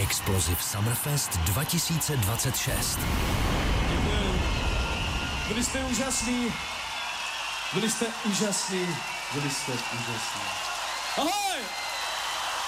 Explosive Summerfest 2026. Děkuji. Byli jste úžasný. Byli jste úžasný. Byli jste úžasný. Ahoj!